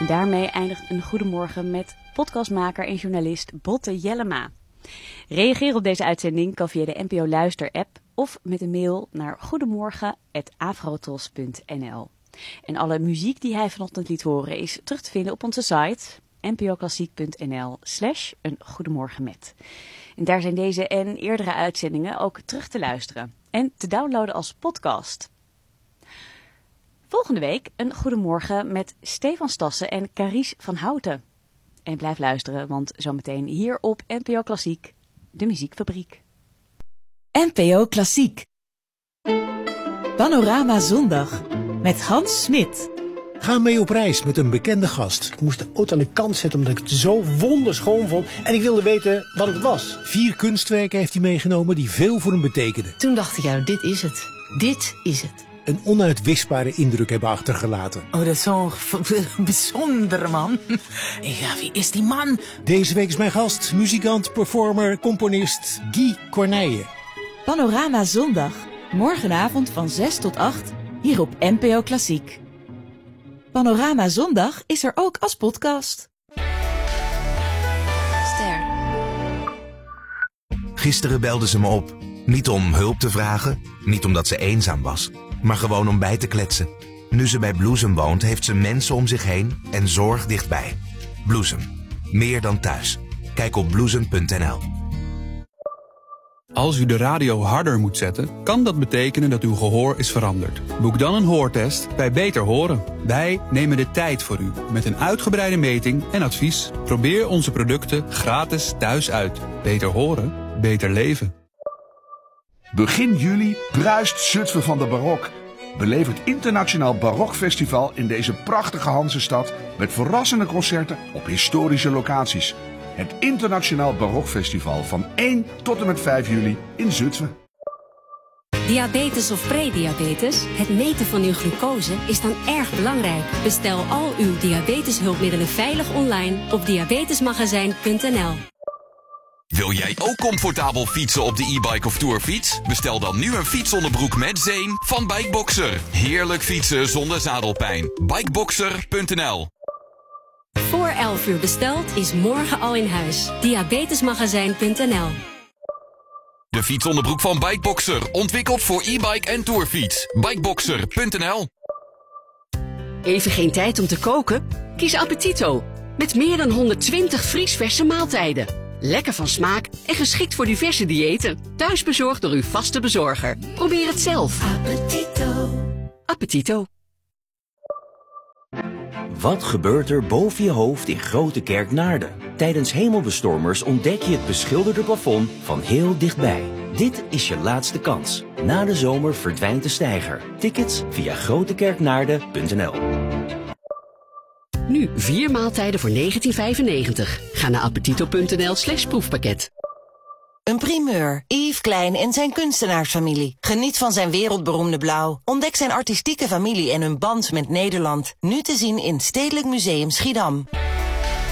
daarmee eindigt een goedemorgen met podcastmaker en journalist Botte Jellema. Reageer op deze uitzending kan via de NPO Luister app of met een mail naar goedemorgen@afrotros.nl. En alle muziek die hij vanochtend liet horen is terug te vinden op onze site npoklassiek.nl/eengoedemorgenmet. En daar zijn deze en eerdere uitzendingen ook terug te luisteren en te downloaden als podcast. Volgende week een goedemorgen met Stefan Stassen en Carice van Houten. En blijf luisteren, want zometeen hier op NPO Klassiek, de muziekfabriek. NPO Klassiek. Panorama Zondag met Hans Smit. Ga mee op reis met een bekende gast. Ik moest de auto aan de kant zetten omdat ik het zo wonderschoon vond. En ik wilde weten wat het was. 4 kunstwerken heeft hij meegenomen die veel voor hem betekenden. Toen dacht ik, ja, dit is het. Dit is het. Een onuitwisbare indruk hebben achtergelaten. Oh, dat is zo'n bijzondere man. Ja, wie is die man? Deze week is mijn gast, muzikant, performer, componist Guy Corneille. Panorama Zondag. Morgenavond van 6 tot 8 hier op NPO Klassiek. Panorama Zondag is er ook als podcast. Ster. Gisteren belde ze me op. Niet om hulp te vragen, niet omdat ze eenzaam was, maar gewoon om bij te kletsen. Nu ze bij Bloesem woont, heeft ze mensen om zich heen en zorg dichtbij. Bloesem. Meer dan thuis. Kijk op bloesem.nl. Als u de radio harder moet zetten, kan dat betekenen dat uw gehoor is veranderd. Boek dan een hoortest bij Beter Horen. Wij nemen de tijd voor u met een uitgebreide meting en advies. Probeer onze producten gratis thuis uit. Beter horen, beter leven. Begin juli bruist Zutphen van de barok. Beleef het Internationaal Barokfestival in deze prachtige Hansestad met verrassende concerten op historische locaties. Het Internationaal Barokfestival van 1 tot en met 5 juli in Zutphen. Diabetes of prediabetes? Het meten van uw glucose is dan erg belangrijk. Bestel al uw diabeteshulpmiddelen veilig online op diabetesmagazijn.nl. Wil jij ook comfortabel fietsen op de e-bike of tourfiets? Bestel dan nu een fietsonderbroek met zeem van Bikeboxer. Heerlijk fietsen zonder zadelpijn. Bikeboxer.nl. Voor 11 uur besteld is morgen al in huis. Diabetesmagazijn.nl. De fietsonderbroek van Bikeboxer. Ontwikkeld voor e-bike en tourfiets. Bikeboxer.nl. Even geen tijd om te koken? Kies Appetito. Met meer dan 120 vriesverse maaltijden. Lekker van smaak en geschikt voor diverse diëten. Thuisbezorgd door uw vaste bezorger. Probeer het zelf. Appetito. Appetito. Wat gebeurt er boven je hoofd in Grote Kerk Naarden? Tijdens hemelbestormers ontdek je het beschilderde plafond van heel dichtbij. Dit is je laatste kans. Na de zomer verdwijnt de steiger. Tickets via grotekerknaarden.nl. Nu 4 maaltijden voor €19,95. Ga naar appetito.nl/proefpakket. Een primeur. Yves Klein en zijn kunstenaarsfamilie. Geniet van zijn wereldberoemde blauw. Ontdek zijn artistieke familie en hun band met Nederland. Nu te zien in Stedelijk Museum Schiedam.